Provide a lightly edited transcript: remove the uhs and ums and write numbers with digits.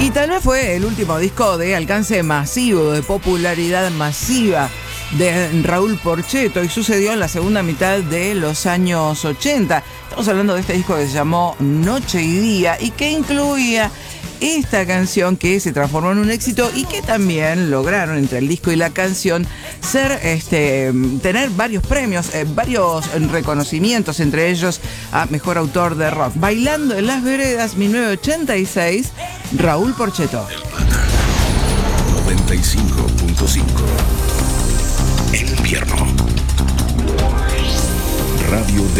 Y tal vez fue el último disco de alcance masivo, de popularidad masiva de Raúl Porchetto, y sucedió en la segunda mitad de los años 80. Estamos hablando de este disco que se llamó Noche y Día y que incluía esta canción que se transformó en un éxito y que también lograron entre el disco y la canción tener varios premios, varios reconocimientos, entre ellos a Mejor Autor de Rock. Bailando en las Veredas, 1986, Raúl Porchetto. 95.5. El invierno. Radio de